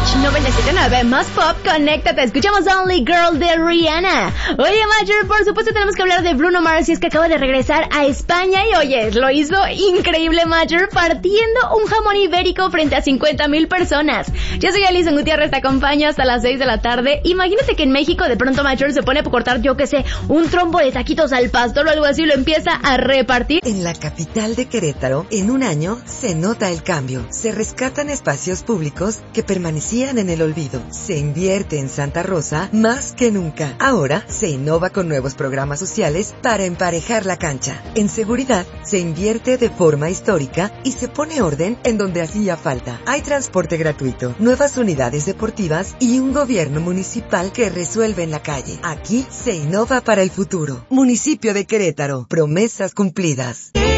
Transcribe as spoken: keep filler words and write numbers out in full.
noventa y siete punto nueve más pop, conéctate, escuchamos Only Girl de Rihanna. Oye, Major, por supuesto tenemos que hablar de Bruno Mars, y es que acaba de regresar a España y oye, lo hizo increíble, Major, partiendo un jamón ibérico frente a cincuenta mil personas. Yo soy Alison Gutiérrez, te acompaño hasta las seis de la tarde. Imagínate que en México de pronto Major se pone a cortar, yo que sé, un trompo de taquitos al pastor o algo así, lo empieza a repartir. En la capital de Querétaro, en un año, se nota el cambio. Se rescatan espacios públicos que permanecían en el olvido. Se invierte en Santa Rosa más que nunca. Ahora se innova con nuevos programas sociales para emparejar la cancha. En seguridad se invierte de forma histórica y se pone orden en donde hacía falta. Hay transporte gratuito, nuevas unidades deportivas y un gobierno municipal que resuelve en la calle. Aquí se innova para el futuro. Municipio de Querétaro. Promesas cumplidas.